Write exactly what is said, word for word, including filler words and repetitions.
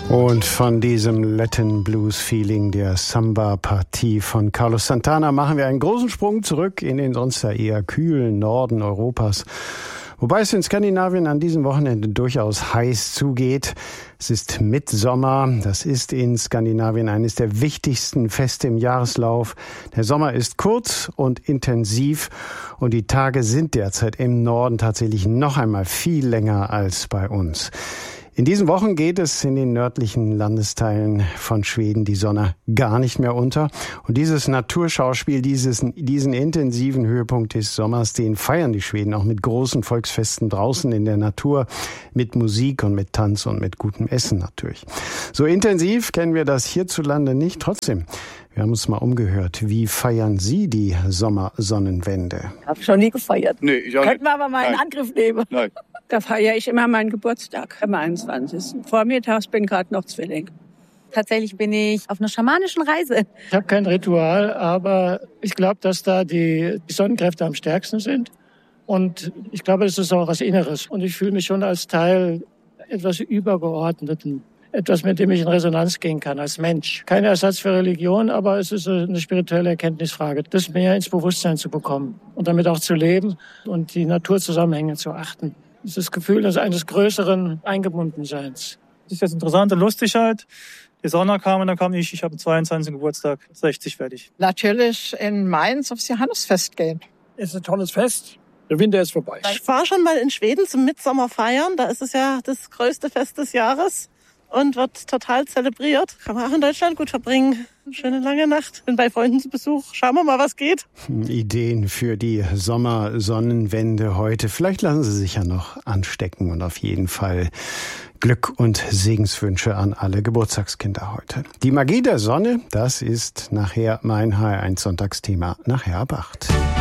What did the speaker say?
Und von diesem Latin Blues Feeling der Samba-Partie von Carlos Santana machen wir einen großen Sprung zurück in den sonst ja eher kühlen Norden Europas. Wobei es in Skandinavien an diesem Wochenende durchaus heiß zugeht. Es ist Mittsommer. Das ist in Skandinavien eines der wichtigsten Feste im Jahreslauf. Der Sommer ist kurz und intensiv und die Tage sind derzeit im Norden tatsächlich noch einmal viel länger als bei uns. In diesen Wochen geht es in den nördlichen Landesteilen von Schweden die Sonne gar nicht mehr unter. Und dieses Naturschauspiel, dieses, diesen intensiven Höhepunkt des Sommers, den feiern die Schweden auch mit großen Volksfesten draußen in der Natur, mit Musik und mit Tanz und mit gutem Essen natürlich. So intensiv kennen wir das hierzulande nicht. Trotzdem, wir haben uns mal umgehört. Wie feiern Sie die Sommersonnenwende? Ich habe schon nie gefeiert. Nee, ich auch nicht. Könnten wir aber mal in Angriff nehmen. Nein. Da feiere ich immer meinen Geburtstag, am einundzwanzigsten Vormittags bin gerade noch Zwilling. Tatsächlich bin ich auf einer schamanischen Reise. Ich habe kein Ritual, aber ich glaube, dass da die, die Sonnenkräfte am stärksten sind. Und ich glaube, das ist auch was Inneres. Und ich fühle mich schon als Teil etwas Übergeordneten. Etwas, mit dem ich in Resonanz gehen kann als Mensch. Kein Ersatz für Religion, aber es ist eine spirituelle Erkenntnisfrage, das mehr ins Bewusstsein zu bekommen und damit auch zu leben und die Naturzusammenhänge zu achten. Das ist das Gefühl eines größeren Eingebundenseins. Das ist jetzt interessant und lustig halt. Die Sonne kam und dann kam ich. Ich habe am zweiundzwanzigsten Geburtstag, sechzig fertig. Natürlich in Mainz aufs Johannesfest gehen. Es ist ein tolles Fest. Der Winter ist vorbei. Ich war schon mal in Schweden zum Mittsommer feiern. Da ist es ja das größte Fest des Jahres und wird total zelebriert. Kann man auch in Deutschland gut verbringen. Schöne lange Nacht. Bin bei Freunden zu Besuch. Schauen wir mal, was geht. Ideen für die Sommersonnenwende heute. Vielleicht lassen Sie sich ja noch anstecken und auf jeden Fall Glück und Segenswünsche an alle Geburtstagskinder heute. Die Magie der Sonne, das ist nachher mein H R eins Sonntagsthema, nachher ab acht.